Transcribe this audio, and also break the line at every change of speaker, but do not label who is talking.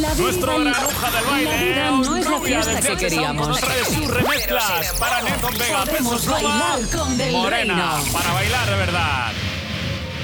Nuestro granuja del baile.
La vida no es la fiesta que queríamos.
Nos trae sus remezclas para Neton Vega, Peso
Podemos
Pluma,
bailar con Del
Morena,
Reino.
para bailar de verdad.